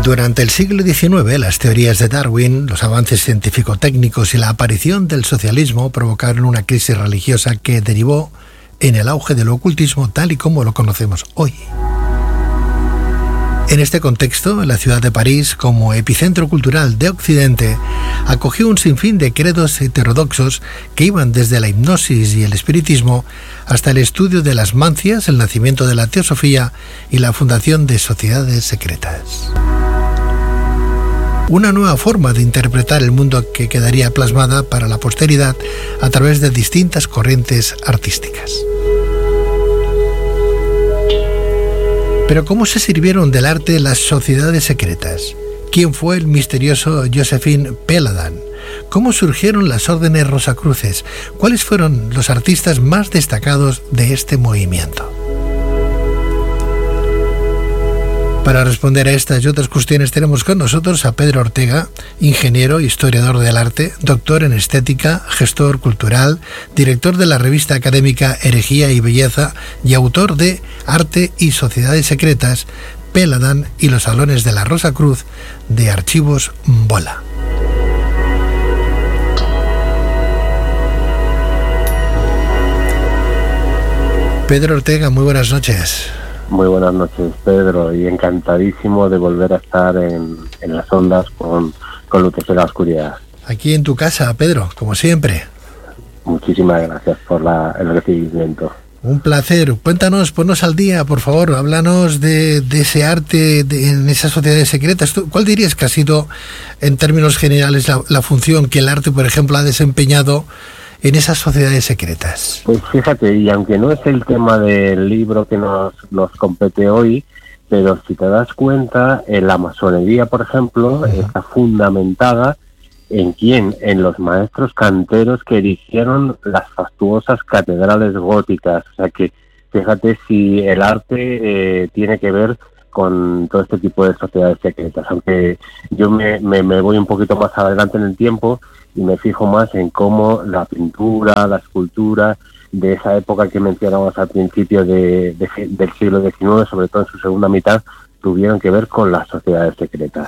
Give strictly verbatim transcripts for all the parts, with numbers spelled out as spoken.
Durante el siglo diecinueve, las teorías de Darwin, los avances científico-técnicos y la aparición del socialismo provocaron una crisis religiosa que derivó en el auge del ocultismo tal y como lo conocemos hoy. En este contexto, la ciudad de París, como epicentro cultural de Occidente, acogió un sinfín de credos heterodoxos que iban desde la hipnosis y el espiritismo hasta el estudio de las mancias, el nacimiento de la teosofía y la fundación de sociedades secretas. Una nueva forma de interpretar el mundo que quedaría plasmada para la posteridad a través de distintas corrientes artísticas. Pero ¿cómo se sirvieron del arte las sociedades secretas? ¿Quién fue el misterioso Josephine Péladan? ¿Cómo surgieron las órdenes rosacruces? ¿Cuáles fueron los artistas más destacados de este movimiento? Para responder a estas y otras cuestiones tenemos con nosotros a Pedro Ortega, ingeniero, historiador del arte, doctor en estética, gestor cultural, director de la revista académica Herejía y Belleza y autor de Arte y Sociedades Secretas, Péladan y los Salones de la Rosa Cruz, de Archivos Bola. Pedro Ortega, muy buenas noches. Muy buenas noches, Pedro, y encantadísimo de volver a estar en, en las ondas con, con Luces en la Oscuridad. Aquí en tu casa, Pedro, como siempre. Muchísimas gracias por la, el recibimiento. Un placer. Cuéntanos, ponnos al día, por favor. Háblanos de, de ese arte de, en esas sociedades secretas. ¿Cuál dirías que ha sido, en términos generales, la, la función que el arte, por ejemplo, ha desempeñado en esas sociedades secretas? Pues fíjate, y aunque no es el tema del libro que nos, nos compete hoy, pero si te das cuenta, en la masonería, por ejemplo, uh-huh. está fundamentada en quién, en los maestros canteros que erigieron las fastuosas catedrales góticas. O sea que fíjate si el arte eh, tiene que ver con todo este tipo de sociedades secretas, aunque yo me, me, me voy un poquito más adelante en el tiempo y me fijo más en cómo la pintura, la escultura de esa época que mencionamos al principio de, de, del siglo diecinueve, sobre todo en su segunda mitad, tuvieron que ver con las sociedades secretas.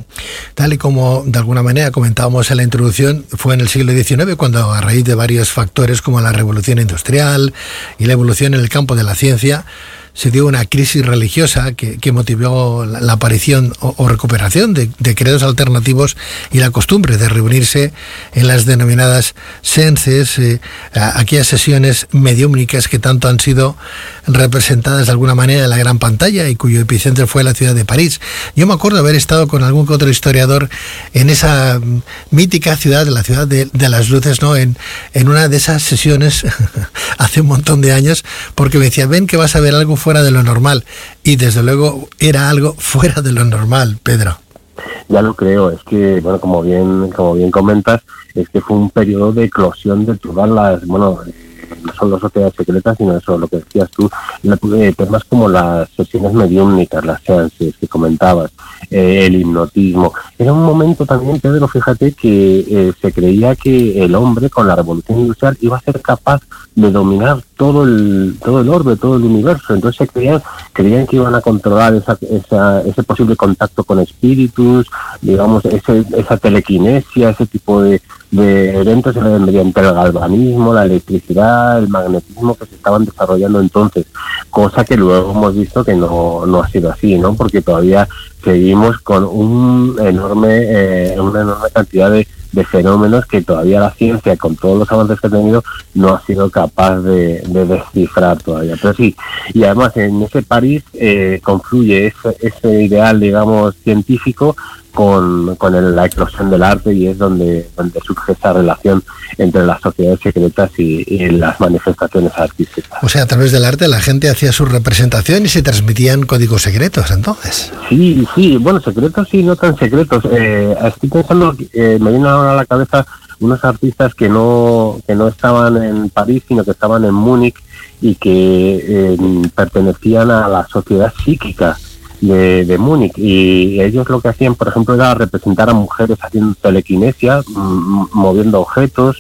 Tal y como de alguna manera comentábamos en la introducción, fue en el siglo diecinueve cuando, a raíz de varios factores como la revolución industrial y la evolución en el campo de la ciencia, se dio una crisis religiosa que, que motivó la, la aparición o, o recuperación de, de credos alternativos y la costumbre de reunirse en las denominadas seances, eh, aquellas sesiones mediúmnicas que tanto han sido representadas de alguna manera en la gran pantalla y cuyo epicentro fue la ciudad de París. Yo me acuerdo haber estado con algún que otro historiador en esa mítica ciudad, la ciudad de, de las luces, ¿no? En, en una de esas sesiones hace un montón de años, porque me decía, ven que vas a ver algo fuera de lo normal, y desde luego era algo fuera de lo normal, Pedro. Ya lo creo, es que, bueno, como bien como bien comentas, es que fue un periodo de eclosión de todas las, bueno, no solo sociedades secretas, sino eso, lo que decías tú, temas como las sesiones mediúmnicas, las seances que comentabas, eh, el hipnotismo. Era un momento también, Pedro, fíjate, que eh, se creía que el hombre, con la revolución industrial, iba a ser capaz de dominar todo el todo el orbe, todo el universo. Entonces se creían, creían que iban a controlar esa, esa, ese posible contacto con espíritus, digamos, ese, esa telequinesia, ese tipo de, de eventos mediante el galvanismo, la electricidad, el magnetismo que se estaban desarrollando entonces, cosa que luego hemos visto que no, no ha sido así, ¿no? Porque todavía seguimos con un enorme eh, una enorme cantidad de de fenómenos que todavía la ciencia, con todos los avances que ha tenido, no ha sido capaz de, de descifrar todavía. Pero sí, y además en ese París eh, confluye ese, ese ideal, digamos, científico con, con el, la eclosión del arte, y es donde, donde surge esa relación entre las sociedades secretas y, y las manifestaciones artísticas. O sea, a través del arte la gente hacía su representación y se transmitían códigos secretos, entonces. Sí, sí, bueno, secretos sí, no tan secretos. Eh, estoy pensando, eh, me viene ahora a la cabeza unos artistas que no que no estaban en París, sino que estaban en Múnich y que eh, pertenecían a la sociedad psíquica de, de Múnich, y ellos lo que hacían, por ejemplo, era representar a mujeres haciendo telequinesia, m- moviendo objetos,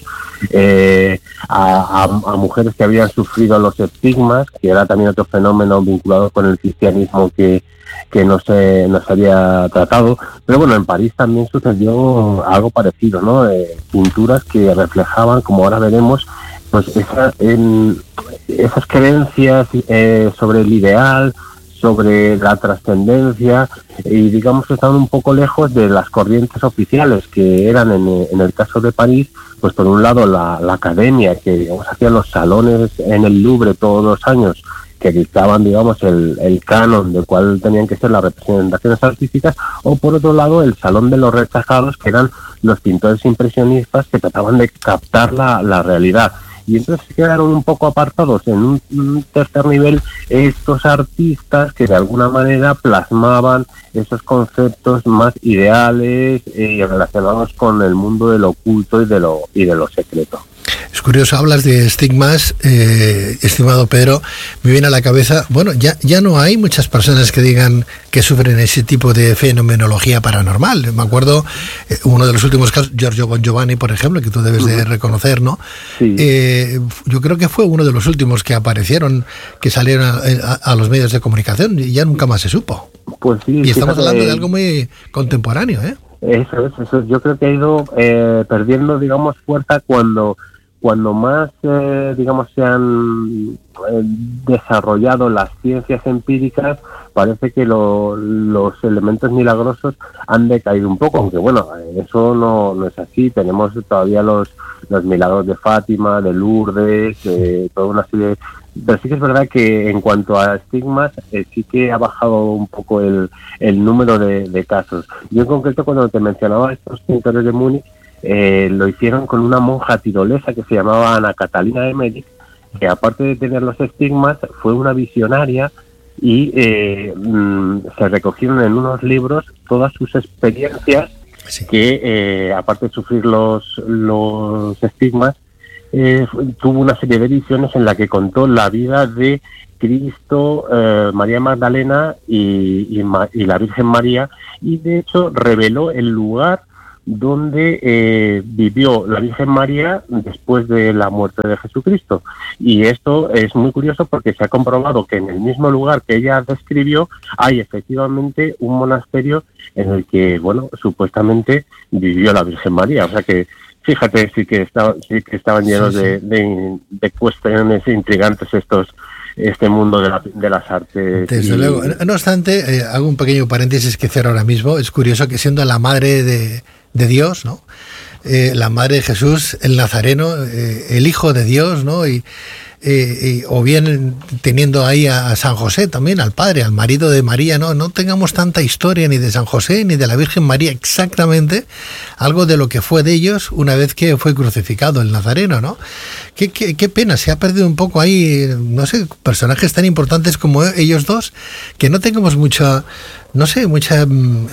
eh, a, a, a mujeres que habían sufrido los estigmas, que era también otro fenómeno vinculado con el cristianismo que que no se, no se había tratado. Pero bueno, en París también sucedió algo parecido, ¿no? Eh, pinturas que reflejaban, como ahora veremos, pues esa, en, esas creencias eh, sobre el ideal, sobre la trascendencia, y digamos que estaban un poco lejos de las corrientes oficiales que eran en, en el caso de París, pues por un lado la, la academia, que digamos hacía los salones en el Louvre todos los años, que dictaban, digamos, el, el canon de cuál tenían que ser las representaciones artísticas, o por otro lado el salón de los rechazados, que eran los pintores impresionistas que trataban de captar la, la realidad. Y entonces quedaron un poco apartados en un, un tercer nivel estos artistas que de alguna manera plasmaban esos conceptos más ideales eh, y relacionados con el mundo de lo oculto y de lo y de lo secreto. Es curioso, hablas de estigmas, eh, estimado Pedro, me viene a la cabeza, bueno, ya, ya no hay muchas personas que digan que sufren ese tipo de fenomenología paranormal. Me acuerdo, eh, uno de los últimos casos, Giorgio Bon Giovanni, por ejemplo, que tú debes de reconocer, ¿no? Sí. Eh, yo creo que fue uno de los últimos que aparecieron, que salieron a, a, a los medios de comunicación y ya nunca más se supo. Pues sí. Y estamos fíjate, hablando de algo muy contemporáneo, ¿eh? Eso es, eso. Yo creo que ha ido eh, perdiendo, digamos, fuerza cuando... Cuando más, eh, digamos, se han eh, desarrollado las ciencias empíricas, parece que lo, los elementos milagrosos han decaído un poco, aunque bueno, eso no, no es así. Tenemos todavía los, los milagros de Fátima, de Lourdes, eh, toda una serie de... Pero sí que es verdad que en cuanto a estigmas, eh, sí que ha bajado un poco el, el número de, de casos. Yo en concreto, cuando te mencionaba estos pintores de Múnich, Eh, lo hicieron con una monja tirolesa que se llamaba Ana Catalina Emmerich, que aparte de tener los estigmas, fue una visionaria y eh, mm, se recogieron en unos libros todas sus experiencias, sí. que eh, aparte de sufrir los, los estigmas, eh, tuvo una serie de visiones en la que contó la vida de Cristo, eh, María Magdalena y, y, y la Virgen María, y de hecho reveló el lugar donde eh, vivió la Virgen María después de la muerte de Jesucristo. Y esto es muy curioso porque se ha comprobado que en el mismo lugar que ella describió hay efectivamente un monasterio en el que, bueno, supuestamente vivió la Virgen María. O sea que, fíjate, sí que, estaba, sí que estaban llenos sí, sí. De, de, de cuestiones intrigantes estos este mundo de, la, de las artes. Desde y... luego. No obstante, eh, hago un pequeño paréntesis que cierro ahora mismo. Es curioso que siendo la madre de de Dios, ¿no? Eh, la madre de Jesús, el Nazareno, eh, el Hijo de Dios, ¿no? Y, eh, y, o bien teniendo ahí a, a San José también, al padre, al marido de María, ¿no? No tengamos tanta historia ni de San José ni de la Virgen María exactamente, algo de lo que fue de ellos una vez que fue crucificado el Nazareno, ¿no? Qué, qué, qué pena, se ha perdido un poco ahí, no sé, personajes tan importantes como ellos dos, que no tengamos mucha... no sé, mucha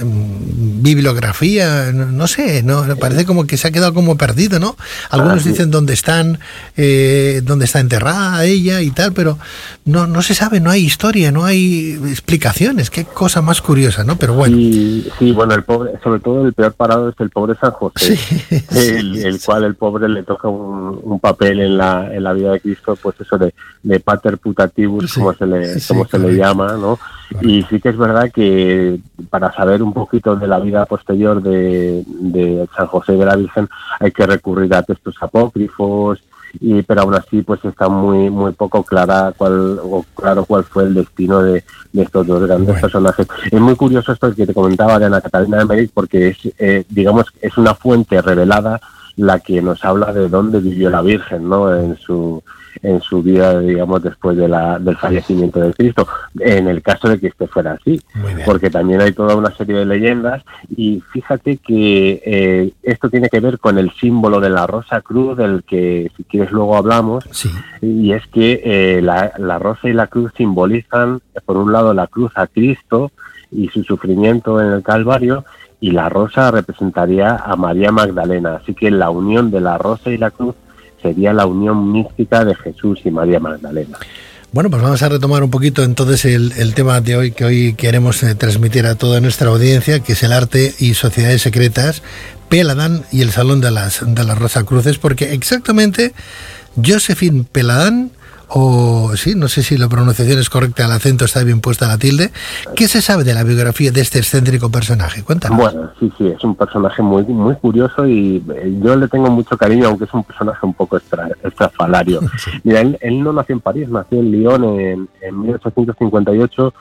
mm, bibliografía, no, no sé, no parece como que se ha quedado como perdido, ¿no? Algunos ah, sí. dicen dónde están, eh, dónde está enterrada ella y tal, pero no no se sabe, no hay historia, no hay explicaciones, qué cosa más curiosa, ¿no? Pero bueno. Sí, sí, bueno, el pobre, sobre todo el peor parado es el pobre San José, sí, el, sí, el sí. cual el pobre le toca un, un papel en la en la vida de Cristo, pues eso de, de pater putativus, sí, como se le sí, como se le llama, ¿no? Claro. Y sí que es verdad que para saber un poquito de la vida posterior de, de San José y de la Virgen hay que recurrir a textos apócrifos, y pero aún así pues está muy muy poco clara cuál o claro cuál fue el destino de, de estos dos grandes bueno. personajes. Es muy curioso esto que te comentaba de Ana Catalina de Emmerich, porque es eh, digamos es una fuente revelada la que nos habla de dónde vivió la Virgen, ¿no? En su en su vida, digamos, después de la, del fallecimiento de Cristo, en el caso de que esto fuera así, porque también hay toda una serie de leyendas, y fíjate que eh, esto tiene que ver con el símbolo de la Rosa Cruz, del que si quieres luego hablamos, sí. y es que eh, la, la rosa y la cruz simbolizan, por un lado, la cruz a Cristo y su sufrimiento en el Calvario, y la rosa representaría a María Magdalena, así que la unión de la rosa y la cruz sería la unión mística de Jesús y María Magdalena. Bueno, pues vamos a retomar un poquito entonces el, el tema de hoy que hoy queremos eh, transmitir a toda nuestra audiencia, que es el arte y sociedades secretas, Peladán y el Salón de las, de las Rosacruces, porque exactamente Josephine Peladán o sí, no sé si la pronunciación es correcta, el acento está bien puesta la tilde. ¿Qué se sabe de la biografía de este excéntrico personaje? Cuéntanos. Bueno, sí, sí, es un personaje muy muy curioso y yo le tengo mucho cariño, aunque es un personaje un poco extra, estrafalario. Sí. Mira, él, él no nació en París, nació en Lyon en, en mil ochocientos cincuenta y ocho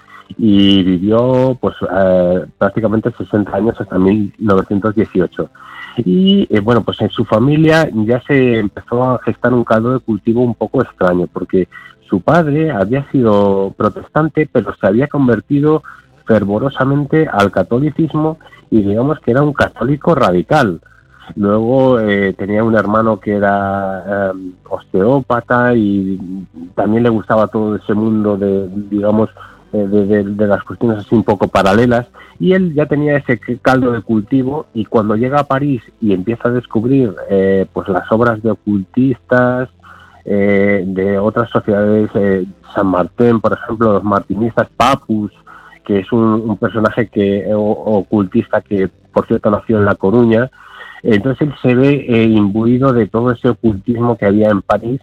y vivió pues eh, prácticamente sesenta años hasta mil novecientos dieciocho. Y eh, bueno, pues en su familia ya se empezó a gestar un caldo de cultivo un poco extraño, porque su padre había sido protestante, pero se había convertido fervorosamente al catolicismo y digamos que era un católico radical. Luego eh, tenía un hermano que era eh, osteópata y también le gustaba todo ese mundo de, digamos, De, de, de las cuestiones así un poco paralelas, y él ya tenía ese caldo de cultivo, y cuando llega a París y empieza a descubrir eh, pues las obras de ocultistas eh, de otras sociedades, eh, San Martín, por ejemplo, los martinistas, Papus, que es un, un personaje que o, ocultista que por cierto nació en La Coruña, entonces él se ve eh, imbuido de todo ese ocultismo que había en París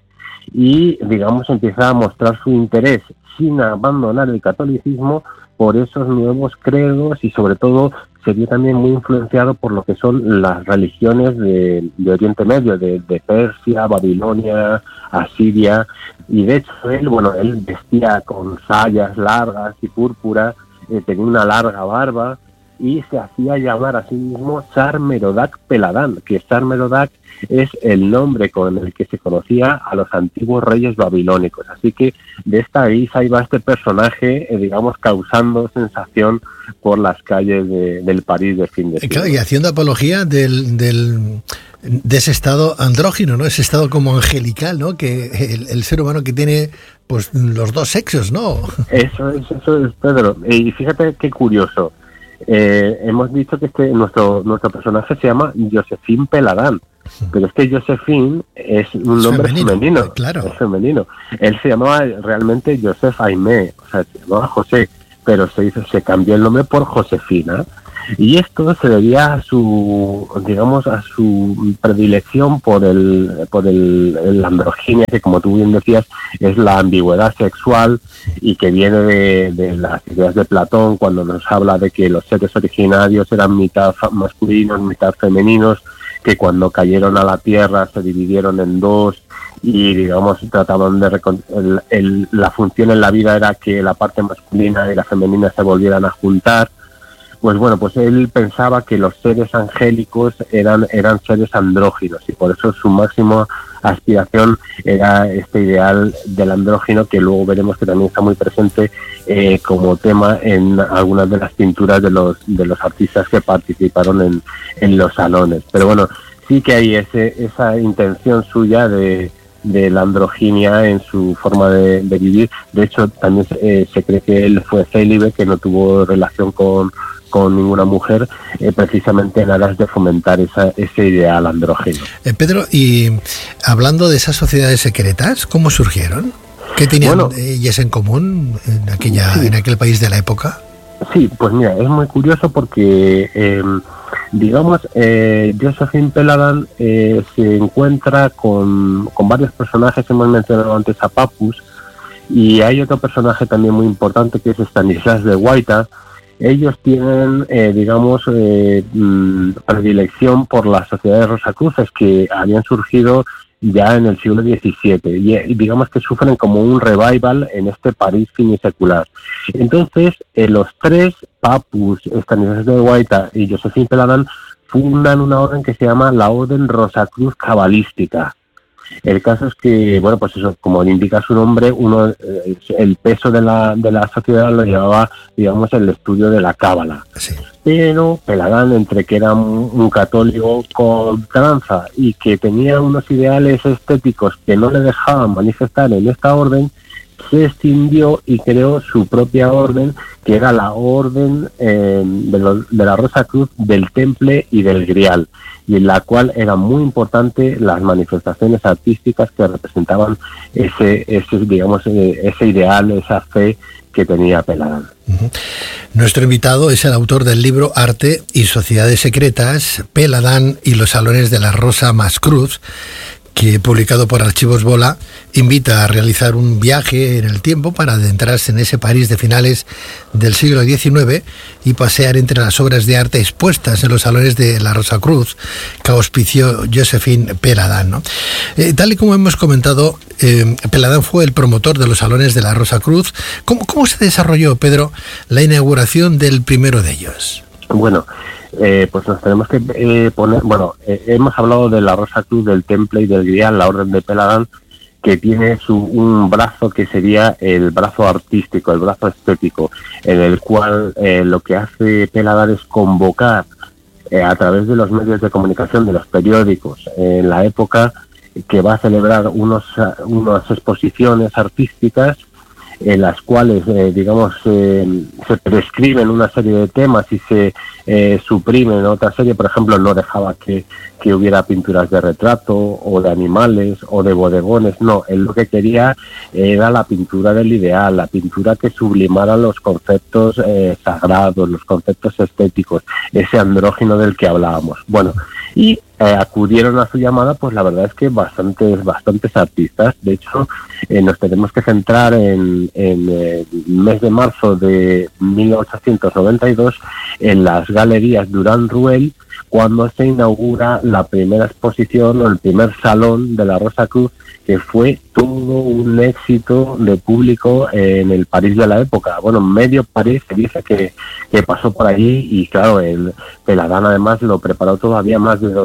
y digamos empieza a mostrar su interés sin abandonar el catolicismo por esos nuevos credos, y sobre todo se vio también muy influenciado por lo que son las religiones de, de Oriente Medio, de, de Persia, Babilonia, Asiria, y de hecho él, bueno, él vestía con sayas largas y púrpura, eh, tenía una larga barba y se hacía llamar a sí mismo Tsar Merodach Peladán, que Tsar Merodach es el nombre con el que se conocía a los antiguos reyes babilónicos. Así que de esta guisa iba este personaje, eh, digamos, causando sensación por las calles de, del París de fin de siglo. Claro, y haciendo apología del, del, de ese estado andrógino, ¿no? Ese estado como angelical, ¿no? Que el, el ser humano que tiene pues los dos sexos, ¿no? Eso es, eso es, Pedro. Y fíjate qué curioso. Eh, hemos dicho que este nuestro nuestro personaje se llama Josephine Peladán, pero es que Josephine es un es nombre femenino, femenino claro. Es femenino. Él se llamaba realmente Joseph Aimé, o sea, se llamaba José, pero se hizo, se cambió el nombre por Josefina, y esto se debía a su, digamos, a su predilección por el por el, el androginia, que como tú bien decías es la ambigüedad sexual y que viene de, de las ideas de Platón, cuando nos habla de que los seres originarios eran mitad masculinos, mitad femeninos, que cuando cayeron a la tierra se dividieron en dos y digamos trataban de recon- el, el, la función en la vida era que la parte masculina y la femenina se volvieran a juntar. Pues bueno, pues él pensaba que los seres angélicos eran eran seres andróginos, y por eso su máxima aspiración era este ideal del andrógino, que luego veremos que también está muy presente eh, como tema en algunas de las pinturas de los de los artistas que participaron en, en los salones. Pero bueno, sí que hay ese esa intención suya de de la androginia en su forma de, de vivir. De hecho, también eh, se cree que él fue célibe, que no tuvo relación con, con ninguna mujer, eh, precisamente en aras de fomentar esa, ese ideal andrógino. Eh, Pedro, y hablando de esas sociedades secretas, ¿cómo surgieron? ¿Qué tenían bueno, ellas en común en, aquella, sí. en aquel país de la época? Sí, pues mira, es muy curioso porque... Eh, digamos, eh, Josephine Peladán eh, se encuentra con, con varios personajes. Hemos mencionado antes a Papus, y hay otro personaje también muy importante que es Stanislas de Guaita. Ellos tienen, eh, digamos, eh, mmm, predilección por las sociedades rosacruces que habían surgido ya en el siglo diecisiete, y, y digamos que sufren como un revival en este París finisecular. Entonces, eh, los tres, Papus, Stanislas de Guaita y Josephine Peladán, fundan una orden que se llama la Orden Rosacruz Cabalística. El caso es que, bueno, pues eso, como indica su nombre, uno eh, el peso de la de la sociedad lo llevaba, digamos, el estudio de la cábala. Sí. Pero Peladán, entre que era un, un católico con tranza y que tenía unos ideales estéticos que no le dejaban manifestar en esta orden, se escindió y creó su propia orden, que era la orden eh, de, lo, de la Rosa Cruz, del Temple y del Grial, y en la cual eran muy importantes las manifestaciones artísticas que representaban ese, ese digamos, ese ideal, esa fe que tenía Peladán. Uh-huh. Nuestro invitado es el autor del libro Arte y Sociedades Secretas, Peladán y los Salones de la Rosa Mascruz, que, publicado por Archivos Bola, invita a realizar un viaje en el tiempo para adentrarse en ese París de finales del siglo diecinueve y pasear entre las obras de arte expuestas en los salones de la Rosacruz, que auspició Josephine Péladan, ¿no? Eh, tal y como hemos comentado, eh, Péladan fue el promotor de los salones de la Rosacruz. ¿Cómo, cómo se desarrolló, Pedro, la inauguración del primero de ellos? Bueno, Eh, pues nos tenemos que eh, poner, bueno, eh, hemos hablado de la Rosacruz, del Temple y del Grial, la Orden de Péladan, que tiene su, un brazo que sería el brazo artístico, el brazo estético, en el cual eh, lo que hace Péladan es convocar eh, a través de los medios de comunicación, de los periódicos, eh, en la época que va a celebrar unos, unas exposiciones artísticas en las cuales, eh, digamos, eh, se prescriben una serie de temas y se eh, suprimen otra serie. Por ejemplo, no dejaba que, que hubiera pinturas de retrato o de animales o de bodegones. No, él lo que quería era la pintura del ideal, la pintura que sublimara los conceptos eh, sagrados, los conceptos estéticos, ese andrógino del que hablábamos. Bueno, y Eh, acudieron a su llamada, pues la verdad es que bastantes bastantes artistas. De hecho, eh, nos tenemos que centrar en, en eh, el mes de marzo de mil ochocientos noventa y dos en las galerías Durand Ruel, cuando se inaugura la primera exposición o el primer salón de la Rosacruz, que fue todo un éxito de público en el París de la época. Bueno, medio París se dice que, que pasó por allí, y claro, el Péladan además lo preparó todavía más de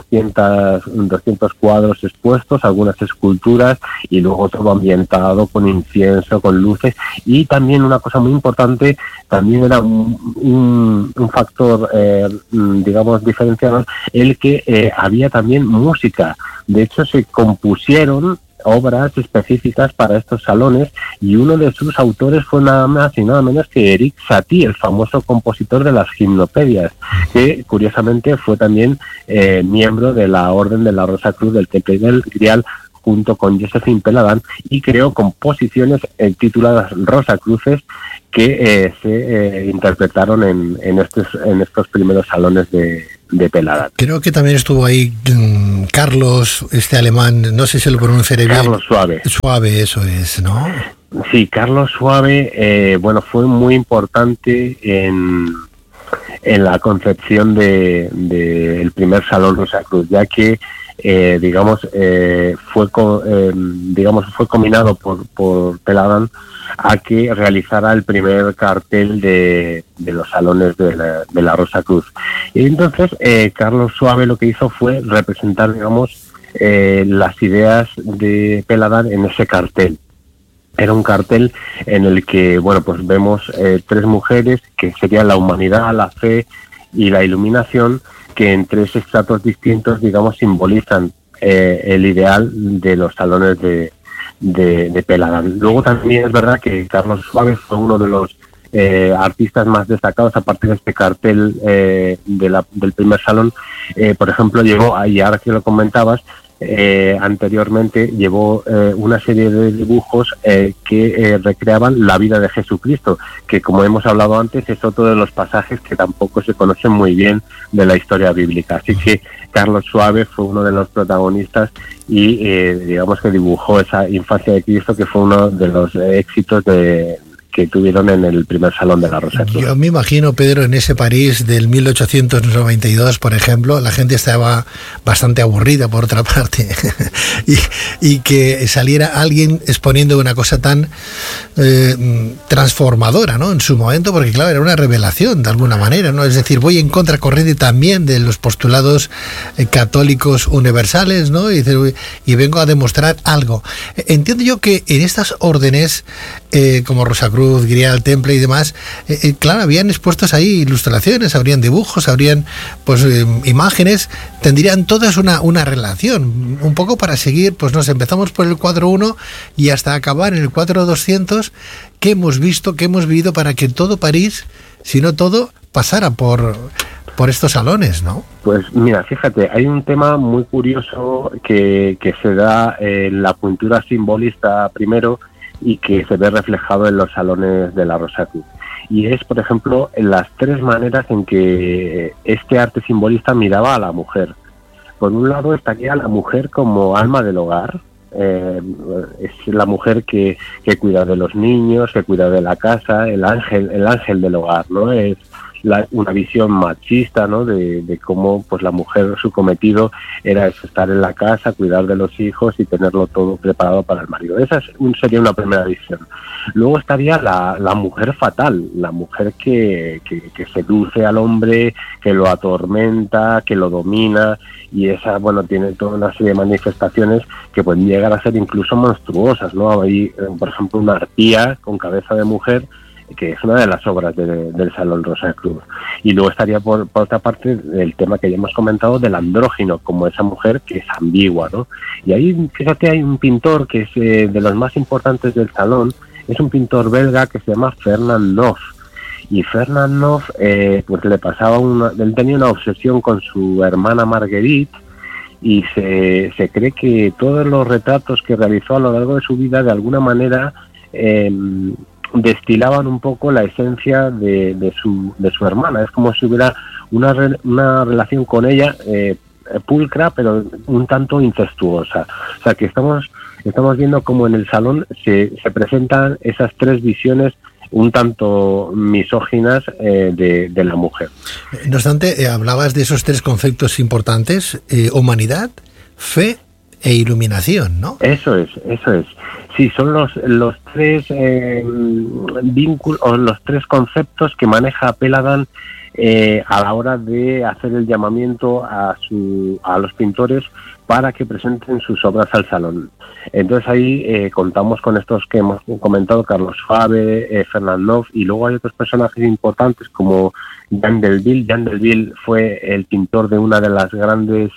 doscientos cuadros expuestos, algunas esculturas, y luego todo ambientado con incienso, con luces. Y también una cosa muy importante, también era un, un, un factor, eh, digamos, diferenciado, el que eh, había también música. De hecho, se compusieron obras específicas para estos salones, y uno de sus autores fue nada más y nada menos que Erik Satie, el famoso compositor de las gimnopedias, que curiosamente fue también eh, miembro de la Orden de la Rosacruz, del Temple y del Grial, junto con Josephine Péladan, y creó composiciones eh, tituladas Rosacruces, que eh, se eh, interpretaron en, en, estos, en estos primeros salones de, de Péladan. Creo que también estuvo ahí um, Carlos, este alemán, no sé si lo pronunciaré bien. Carlos Suave. Suave, eso es, ¿no? Sí, Carlos Suave, eh, bueno, fue muy importante en, en la concepción de, de el primer Salón Rosacruz, ya que eh, digamos eh, fue co, eh, digamos fue combinado por por Péladan a que realizara el primer cartel de, de los salones de la, de la Rosacruz. Y entonces eh, Carlos Suave lo que hizo fue representar, digamos, eh, las ideas de Péladan en ese cartel. Era un cartel en el que, bueno, pues vemos eh, tres mujeres, que serían la humanidad, la fe y la iluminación, que en tres estratos distintos, digamos, simbolizan eh, el ideal de los salones de, de, de Péladan. Luego también es verdad que Carlos Suave fue uno de los eh, artistas más destacados, aparte de este cartel eh, de la, del primer salón. Eh, por ejemplo, llegó, y ahora que lo comentabas, Eh, anteriormente llevó eh, una serie de dibujos eh, que eh, recreaban la vida de Jesucristo, que, como hemos hablado antes, es otro de los pasajes que tampoco se conocen muy bien de la historia bíblica. Así que Carlos Suave fue uno de los protagonistas y eh, digamos que dibujó esa infancia de Cristo, que fue uno de los eh, éxitos de que tuvieron en el primer Salón de la Rosacruz. Yo me imagino, Pedro, en ese París del mil ochocientos noventa y dos, por ejemplo, la gente estaba bastante aburrida, por otra parte, y, y que saliera alguien exponiendo una cosa tan eh, transformadora, ¿no?, en su momento, porque claro, era una revelación de alguna manera, ¿no? Es decir, voy en contracorriente también de los postulados eh, católicos universales, ¿no? Y, y vengo a demostrar algo. Entiendo yo que en estas órdenes, eh, como Rosacruz, Grial, Temple y demás, eh, eh, claro, habían expuestos ahí ilustraciones, habrían dibujos, habrían pues eh, imágenes, tendrían todas una, una relación, un poco para seguir, pues nos empezamos por el cuadro uno y hasta acabar en el cuadro doscientos, que hemos visto, que hemos vivido para que todo París, si no todo, pasara por, por estos salones, ¿no? Pues mira, fíjate, hay un tema muy curioso que, que se da en la pintura simbolista primero, y que se ve reflejado en los salones de la Rosacruz. Y es, por ejemplo, en las tres maneras en que este arte simbolista miraba a la mujer. por un lado estaría la mujer como alma del hogar. Eh, es la mujer que, que cuida de los niños, que cuida de la casa, el ángel, el ángel del hogar, ¿no? Es la, una visión machista, ¿no? De, de cómo pues la mujer, su cometido era estar en la casa, cuidar de los hijos y tenerlo todo preparado para el marido. Esa es un, sería una primera visión. Luego estaría la, la mujer fatal, la mujer que, que, que seduce al hombre, que lo atormenta, que lo domina, y esa, bueno, tiene toda una serie de manifestaciones que pueden llegar a ser incluso monstruosas, ¿no? Hay, por ejemplo, una arpía con cabeza de mujer, que es una de las obras de, del Salón Rosacruz. Y luego estaría, por, por otra parte, el tema que ya hemos comentado del andrógino, como esa mujer que es ambigua, ¿no? Y ahí, fíjate, hay un pintor que es eh, de los más importantes del Salón, es un pintor belga que se llama Fernand Neuf. Y Fernand Neuf, eh, pues le pasaba una, él tenía una obsesión con su hermana Marguerite, y se, se cree que todos los retratos que realizó a lo largo de su vida, de alguna manera, eh, destilaban un poco la esencia de, de su de su hermana. Es como si hubiera una, re, una relación con ella eh, pulcra, pero un tanto incestuosa. O sea, que estamos estamos viendo cómo en el salón se, se presentan esas tres visiones un tanto misóginas eh, de, de la mujer. No obstante, eh, hablabas de esos tres conceptos importantes, eh, humanidad, fe e iluminación, ¿no? Eso es, eso es. Sí, son los los tres eh, vínculos, o los tres conceptos que maneja Peladan eh, a la hora de hacer el llamamiento a su a los pintores para que presenten sus obras al salón. Entonces ahí eh, contamos con estos que hemos comentado, Carlos Fabe, eh, Fernand Neuf, y luego hay otros personajes importantes como Jean Delville. Jean Delville fue el pintor de una de las grandes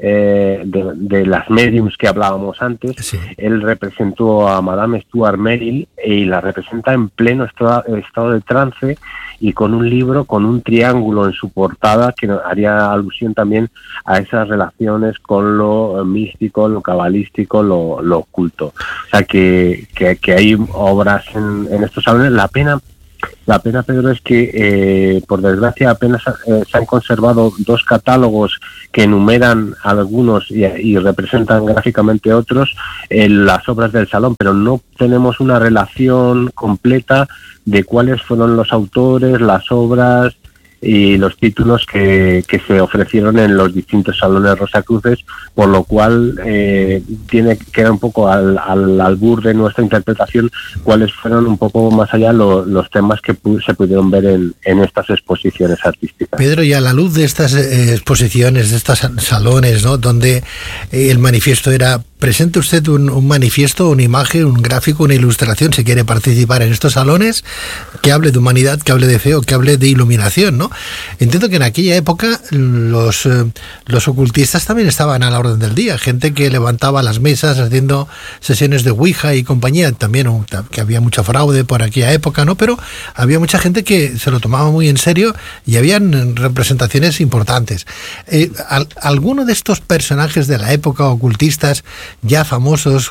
Eh, de, de las mediums que hablábamos antes. Sí. Él representó a Madame Stuart Merrill y la representa en pleno estado, estado de trance, y con un libro con un triángulo en su portada que haría alusión también a esas relaciones con lo místico, lo cabalístico, lo, lo oculto. O sea que, que, que hay obras en, en estos salones. La pena La pena, Pedro, es que, eh, por desgracia, apenas eh, se han conservado dos catálogos que enumeran algunos y, y representan gráficamente otros en las obras del salón, pero no tenemos una relación completa de cuáles fueron los autores, las obras y los títulos que, que se ofrecieron en los distintos salones Rosacruces, por lo cual eh, tiene queda un poco al, al albur de nuestra interpretación cuáles fueron un poco más allá lo, los temas que pu- se pudieron ver en, en estas exposiciones artísticas. Pedro, y a la luz de estas eh, exposiciones, de estos salones, ¿no?, donde eh, el manifiesto era: presente usted un, un manifiesto, una imagen, un gráfico, una ilustración, si quiere participar en estos salones, que hable de humanidad, que hable de fe o que hable de iluminación, ¿no? Entiendo que en aquella época los, eh, los ocultistas también estaban a la orden del día, gente que levantaba las mesas haciendo sesiones de Ouija y compañía, también que había mucho fraude por aquella época, ¿no? Pero había mucha gente que se lo tomaba muy en serio y habían representaciones importantes. Eh, al, ¿Alguno de estos personajes de la época, ocultistas, ya famosos,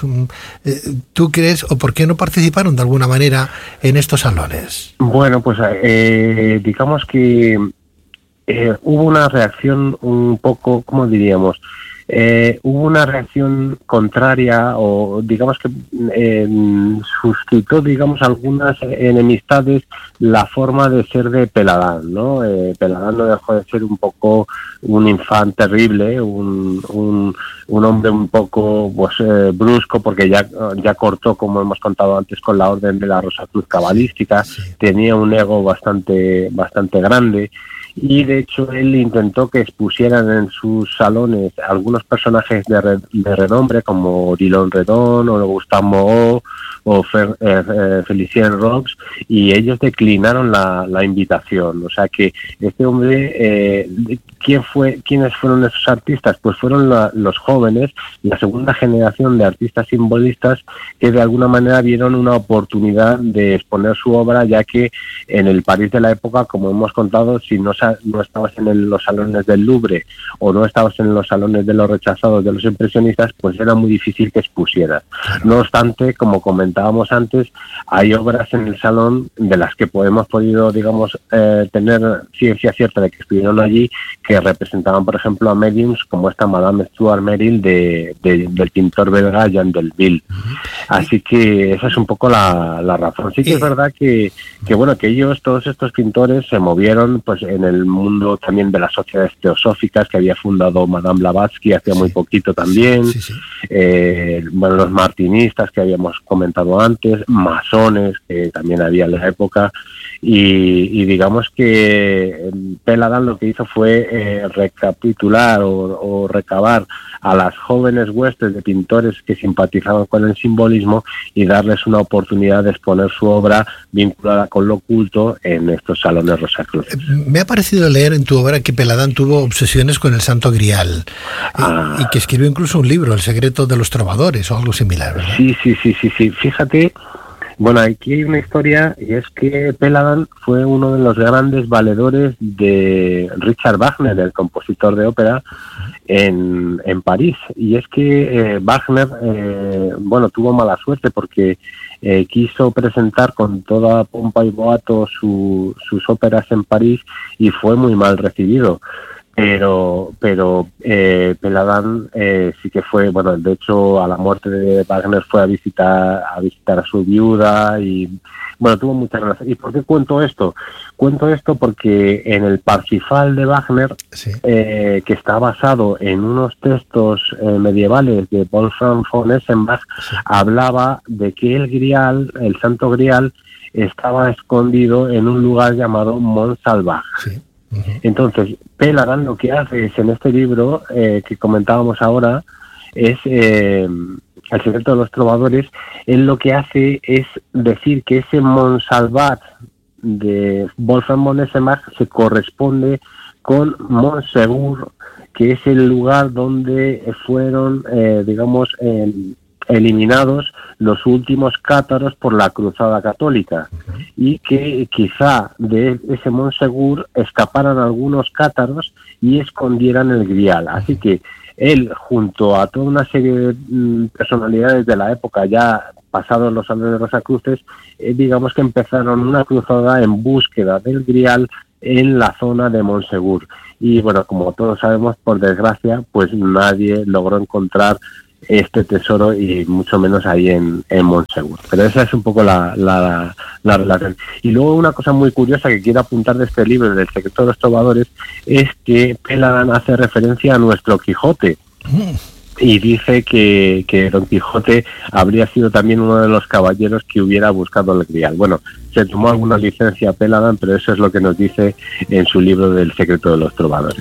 tú crees, o por qué no participaron de alguna manera en estos salones? Bueno, pues eh, digamos que eh, hubo una reacción un poco, ¿cómo diríamos? Eh, hubo una reacción contraria, o digamos que eh, suscitó, digamos, algunas enemistades la forma de ser de Peladan, ¿no? Eh, Peladan no dejó de ser un poco un infant terrible, un, un, un hombre un poco pues eh, brusco, porque ya, ya cortó, como hemos contado antes, con la orden de la Rosacruz cabalística. Sí. Tenía un ego bastante, bastante grande. Y de hecho él intentó que expusieran en sus salones algunos personajes de, re, de renombre como Dillon Redon o Gustave Moreau o Fer, eh, eh, Felicien Rox, y ellos declinaron la, la invitación. O sea que este hombre, eh, ¿quién fue, ¿quiénes fueron esos artistas? Pues fueron la, los jóvenes, la segunda generación de artistas simbolistas, que de alguna manera vieron una oportunidad de exponer su obra, ya que en el París de la época, como hemos contado, si no se no estabas en el, los salones del Louvre o no estabas en los salones de los rechazados de los impresionistas, pues era muy difícil que expusieras. Claro. No obstante, como comentábamos antes, hay obras en el salón de las que hemos podido, digamos, eh, tener ciencia cierta de que estuvieron allí, que representaban, por ejemplo, a mediums como esta Madame Stuart Merrill de, de, del pintor belga Jean Delville. Así que esa es un poco la, la razón. Sí que es verdad que, que, bueno, que ellos, todos estos pintores, se movieron pues en el mundo también de las sociedades teosóficas que había fundado Madame Blavatsky hace muy poquito también, sí, sí. Eh, bueno, los martinistas que habíamos comentado antes, masones que también había en la época, y, y digamos que Peladan lo que hizo fue eh, recapitular o, o recabar a las jóvenes huestes de pintores que simpatizaban con el simbolismo y darles una oportunidad de exponer su obra vinculada con lo oculto en estos salones Rosacruces. Me ha parecido leer en tu obra que Peladan tuvo obsesiones con el Santo Grial, ah. y, y que escribió incluso un libro, El secreto de los trovadores, o algo similar, ¿verdad? Sí, sí, sí, sí, sí. Fíjate, bueno, aquí hay una historia, y es que Peladan fue uno de los grandes valedores de Richard Wagner, el compositor de ópera, en, en París. Y es que eh, Wagner, eh, bueno, tuvo mala suerte porque eh, quiso presentar con toda pompa y boato su, sus óperas en París y fue muy mal recibido. Pero pero eh, Peladan eh, sí que fue, bueno, de hecho a la muerte de Wagner fue a visitar a visitar a su viuda y, bueno, tuvo mucha relación. ¿Y por qué cuento esto? Cuento esto porque en el Parsifal de Wagner, sí. eh, que está basado en unos textos eh, medievales de Wolfgang von Eschenbach, sí. hablaba de que el Grial, el Santo Grial, estaba escondido en un lugar llamado Montsalvat. Sí. Uh-huh. Entonces, Peladan lo que hace es, en este libro eh, que comentábamos ahora, es eh, El secreto de los trovadores, él lo que hace es decir que ese Montsalvat de Wolfgang von Eschenbach se corresponde con Montsegur, que es el lugar donde fueron, eh, digamos, eh, eliminados los últimos cátaros por la Cruzada Católica, y que quizá de ese Montsegur escaparan algunos cátaros y escondieran el Grial. Así que él, junto a toda una serie de mm, personalidades de la época, ya pasados los años de Rosacruces, eh, digamos que empezaron una cruzada en búsqueda del Grial en la zona de Montsegur. Y bueno, como todos sabemos, por desgracia, pues nadie logró encontrar este tesoro, y mucho menos ahí en, en Montsegur. Pero esa es un poco la, la, la relación. Y luego una cosa muy curiosa que quiero apuntar de este libro, del secreto de los trovadores, es que Peladan hace referencia a nuestro Quijote. Mm. Y dice que, que Don Quijote habría sido también uno de los caballeros que hubiera buscado el Grial. Bueno, se tomó alguna licencia a Peladan, pero eso es lo que nos dice en su libro del secreto de los trovadores.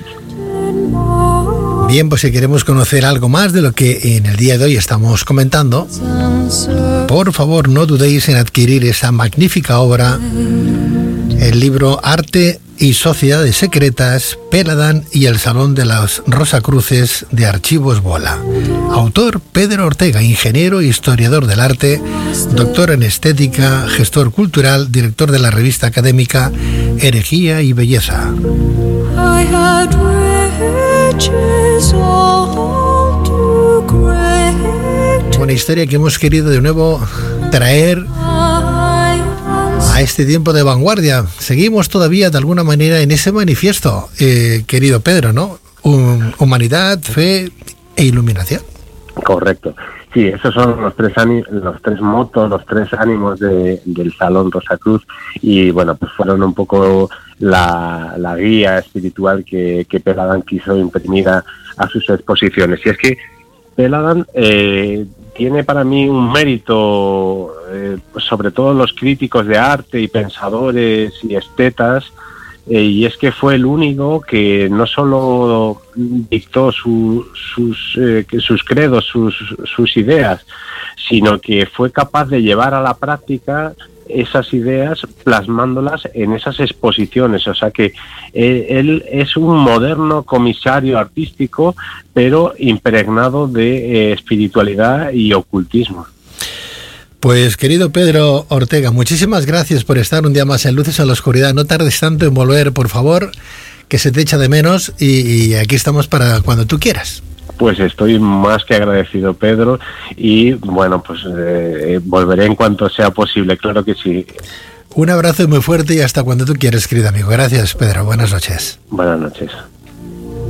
Bien, pues si queremos conocer algo más de lo que en el día de hoy estamos comentando, por favor no dudéis en adquirir esa magnífica obra, el libro Arte y Sociedades Secretas, Peladan y el Salón de las Rosacruces, de Archivos Bola. Autor Pedro Ortega, ingeniero e historiador del arte, doctor en estética, gestor cultural, director de la revista académica Herejía y Belleza. Una historia que hemos querido de nuevo traer a este tiempo de vanguardia. Seguimos todavía de alguna manera en ese manifiesto, eh, querido Pedro, ¿no? Um, humanidad, fe e iluminación. Correcto. Sí, esos son los tres los tres motos, los tres ánimos de, del Salón Rosacruz, y bueno, pues fueron un poco la, la guía espiritual que, que Peladan quiso imprimir a, a sus exposiciones. Y es que Peladan eh, tiene para mí un mérito, eh, sobre todo los críticos de arte y pensadores y estetas, eh, y es que fue el único que no solo dictó su, sus, eh, sus credos, sus, sus ideas, sino que fue capaz de llevar a la práctica esas ideas, plasmándolas en esas exposiciones. O sea que eh, él es un moderno comisario artístico, pero impregnado de eh, espiritualidad y ocultismo. Pues querido Pedro Ortega, muchísimas gracias por estar un día más en Luces a la Oscuridad. No tardes tanto en volver, por favor, que se te echa de menos y, y aquí estamos para cuando tú quieras. Pues estoy más que agradecido, Pedro, y bueno, pues eh, volveré en cuanto sea posible, claro que sí. Un abrazo muy fuerte y hasta cuando tú quieras, querido amigo. Gracias, Pedro. Buenas noches. Buenas noches.